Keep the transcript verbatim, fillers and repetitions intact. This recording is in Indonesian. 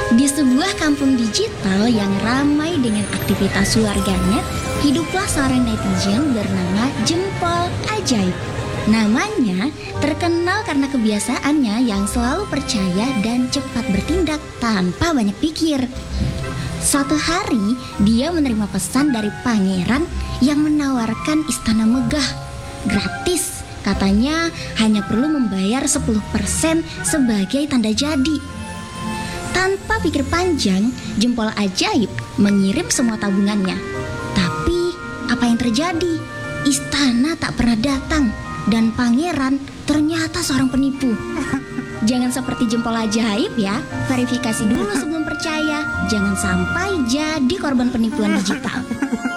Di sebuah kampung digital yang ramai dengan aktivitas warganet, hiduplah seorang netizen bernama Jempol Ajaib. Namanya terkenal karena kebiasaannya yang selalu percaya dan cepat bertindak tanpa banyak pikir. Suatu hari, dia menerima pesan dari pangeran yang menawarkan istana megah, gratis. Katanya hanya perlu membayar sepuluh persen sebagai tanda jadi. Tanpa pikir panjang, Jempol Ajaib mengirim semua tabungannya. Tapi apa yang terjadi? Istana tak pernah datang dan pangeran ternyata seorang penipu. Jangan seperti Jempol Ajaib ya, verifikasi dulu sebelum percaya. Jangan sampai jadi korban penipuan digital.